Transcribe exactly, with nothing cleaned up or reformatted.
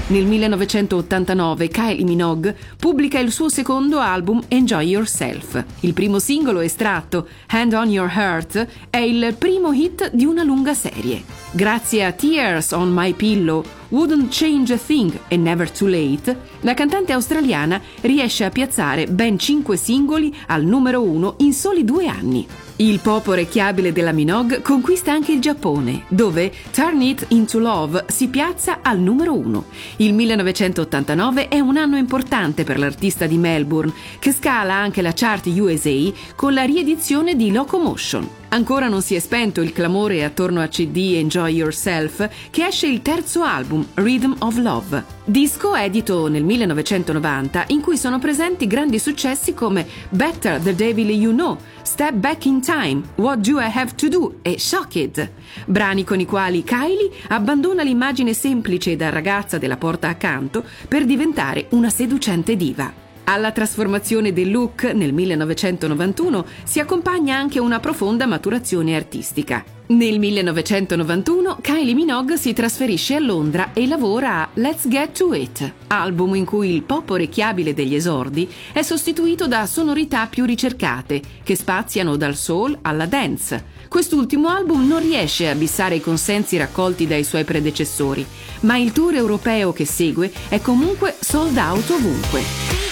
Nel millenovecentottantanove Kylie Minogue pubblica il suo secondo album Enjoy Yourself. Il primo singolo estratto, Hand on Your Heart, è il primo hit di una lunga serie. Grazie a Tears on My Pillow, Wouldn't Change a Thing e Never Too Late, la cantante australiana riesce a piazzare ben cinque singoli al numero uno in soli due anni. Il pop orecchiabile della Minogue conquista anche il Giappone, dove Turn It Into Love si piazza al numero uno. Il millenovecentottantanove è un anno importante per l'artista di Melbourne, che scala anche la chart U S A con la riedizione di Locomotion. Ancora non si è spento il clamore attorno a C D Enjoy Yourself, che esce il terzo album, Rhythm of Love. Disco edito nel millenovecentonovanta, in cui sono presenti grandi successi come Better the Devil You Know, Step Back in Time, What Do I Have to Do e Shocked, brani con i quali Kylie abbandona l'immagine semplice da ragazza della porta accanto per diventare una seducente diva. Alla trasformazione del look nel millenovecentonovantuno si accompagna anche una profonda maturazione artistica. Nel millenovecentonovantuno Kylie Minogue si trasferisce a Londra e lavora a Let's Get to It, album in cui il pop orecchiabile degli esordi è sostituito da sonorità più ricercate, che spaziano dal soul alla dance. Quest'ultimo album non riesce a bissare i consensi raccolti dai suoi predecessori, ma il tour europeo che segue è comunque sold out ovunque.